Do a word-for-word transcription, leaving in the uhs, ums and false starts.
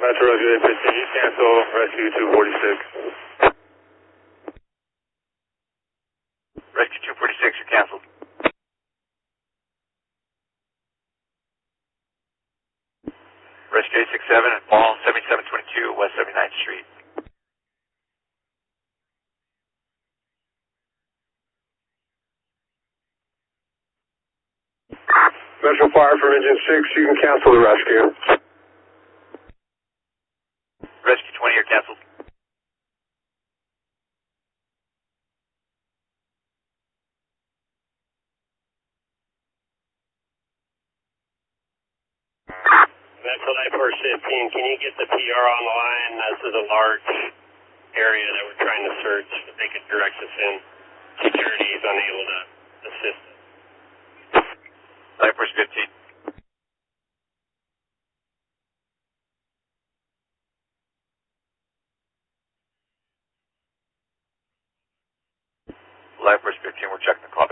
Metro Rescue fifteen, cancel Rescue two forty-six. Rescue two forty-six, you're canceled. Rescue eight six seven and fall seventy-seven twenty-two West seventy-ninth Street. Metro Fire from engine six, you can cancel the rescue. Rescue twenty, you're canceled. Metro Light Force fifteen, can you get the P R on the line? This is a large area that we're trying to search that they could direct us in. Security is unable to assist us. Light Force fifteen. Light Force fifteen, we're checking the call.